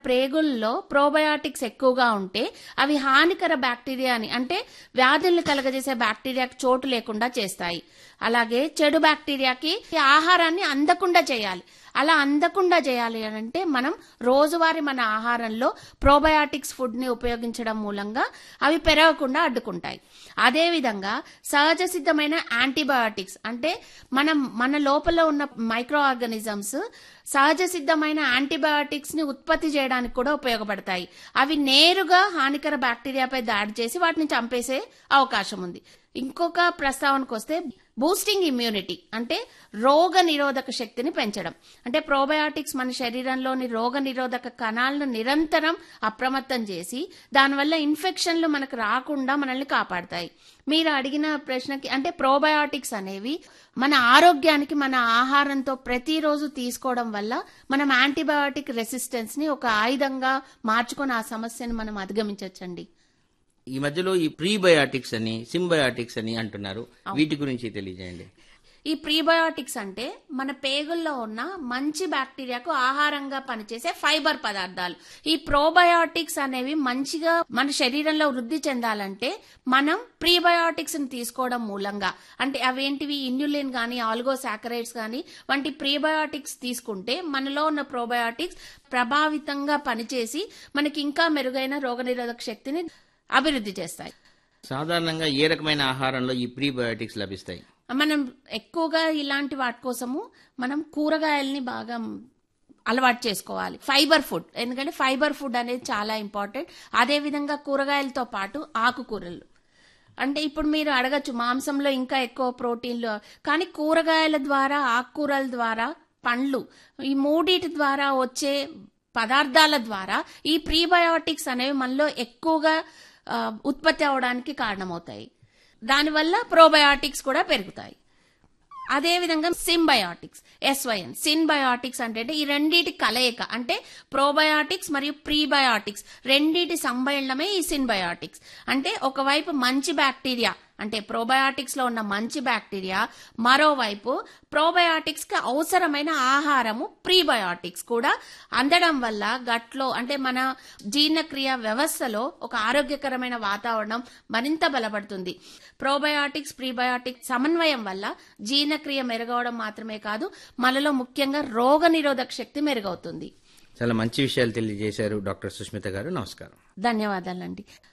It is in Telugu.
ప్రేగుల్లో ప్రోబయాటిక్స్ ఎక్కువగా ఉంటే అవి హానికర బ్యాక్టీరియాని అంటే వ్యాధుల్ని కలగజేసే బ్యాక్టీరియాకి చోటు లేకుండా చేస్తాయి. అలాగే చెడు బ్యాక్టీరియాకి ఆహారాన్ని అందకుండా చేయాలి. అలా అందకుండా చేయాలి అంటే మనం రోజువారీ మన ఆహారంలో ప్రోబయాటిక్స్ ఫుడ్ ని ఉపయోగించడం మూలంగా అవి పెరగకుండా అడ్డుకుంటాయి. అదేవిధంగా సహజ సిద్ధమైన యాంటీబయాటిక్స్ అంటే మన లోపల ఉన్న మైక్రో ఆర్గానిజమ్స్ సహజ సిద్ధమైన యాంటీబయాటిక్స్ ని ఉత్పత్తి చేయడానికి కూడా ఉపయోగపడతాయి. అవి నేరుగా హానికర బ్యాక్టీరియాపై దాడి చేసి వాటిని చంపేసే అవకాశం ఉంది. ఇంకొక ప్రస్తావనకు వస్తే బూస్టింగ్ ఇమ్యూనిటీ అంటే రోగ నిరోధక శక్తిని పెంచడం. అంటే ప్రోబయాటిక్స్ మన శరీరంలోని రోగ నిరోధక కణాలను నిరంతరం అప్రమత్తం చేసి దానివల్ల ఇన్ఫెక్షన్లు మనకు రాకుండా మనల్ని కాపాడతాయి. మీరు అడిగిన ప్రశ్నకి అంటే ప్రోబయాటిక్స్ అనేవి మన ఆరోగ్యానికి మన ఆహారంతో ప్రతిరోజు తీసుకోవడం వల్ల మనం యాంటీబయాటిక్ రెసిస్టెన్స్ ని ఒక ఆయుధంగా మార్చుకొని ఆ సమస్యను మనం అధిగమించవచ్చండి. ఈ మధ్యలో ఈ ప్రీబయాటిక్స్ అని సింబయాటిక్స్ అని అంటున్నారు, వీటి గురించి తెలియజేయండి. ఈ ప్రీబయాటిక్స్ అంటే మన పేగుల్లో ఉన్న మంచి బ్యాక్టీరియాకు ఆహారంగా పనిచేసే ఫైబర్ పదార్థాలు. ఈ ప్రోబయాటిక్స్ అనేవి మంచిగా మన శరీరంలో వృద్ధి చెందాలంటే మనం ప్రీబయాటిక్స్ ని తీసుకోవడం మూలంగా అంటే అవేంటివి ఇన్యులిన్ గానీ ఆల్గోసాకరైడ్స్ గానీ వంటి ప్రీబయాటిక్స్ తీసుకుంటే మనలో ఉన్న ప్రోబయాటిక్స్ ప్రభావితంగా పనిచేసి మనకి ఇంకా మెరుగైన రోగనిరోధక శక్తిని అభివృద్ధి చేస్తాయి. సాధారణంగా ఏ రకమైన ఆహారంలో ఈ ప్రీబయాటిక్స్ లభిస్తాయి? మనం ఎక్కువగా ఇలాంటి వాటి కోసము మనం కూరగాయల్ని బాగా అలవాటు చేసుకోవాలి. ఫైబర్ ఫుడ్, ఎందుకంటే ఫైబర్ ఫుడ్ అనేది చాలా ఇంపార్టెంట్. అదే విధంగా కూరగాయలతో పాటు ఆకుకూరలు అంటే ఇప్పుడు మీరు అడగచ్చు మాంసంలో ఇంకా ఎక్కువ ప్రోటీన్లు, కానీ కూరగాయల ద్వారా ఆకుకూరల ద్వారా పండ్లు ఈ మూడిటి ద్వారా వచ్చే పదార్థాల ద్వారా ఈ ప్రీబయాటిక్స్ అనేవి మనలో ఎక్కువగా ఉత్పత్తి అవడానికి కారణమవుతాయి. దానివల్ల ప్రోబయాటిక్స్ కూడా పెరుగుతాయి. అదేవిధంగా సింబయాటిక్స్ SYN సింబయాటిక్స్ అంటే ఈ రెండిటి కలయిక అంటే ప్రోబయాటిక్స్ మరియు ప్రీబయాటిక్స్ రెండిటి సమ్మేళనమే ఈ సింబయాటిక్స్. అంటే ఒకవైపు మంచి బ్యాక్టీరియా అంటే ప్రోబయాటిక్స్ లో ఉన్న మంచి బ్యాక్టీరియా, మరోవైపు ప్రోబయాటిక్స్ కి అవసరమైన ఆహారము ప్రీబయాటిక్స్ కూడా అందడం వల్ల గట్లో అంటే మన జీర్ణక్రియ వ్యవస్థలో ఒక ఆరోగ్యకరమైన వాతావరణం మరింత బలపడుతుంది. ప్రోబయాటిక్స్ ప్రీబయాటిక్స్ సమన్వయం వల్ల జీర్ణక్రియ మెరుగవడం మాత్రమే కాదు, మనలో ముఖ్యంగా రోగ నిరోధక శక్తి మెరుగవుతుంది. చాలా మంచి విషయాలు తెలియజేశారు డాక్టర్ సుష్మిత గారు. నమస్కారం. ధన్యవాదాలండి.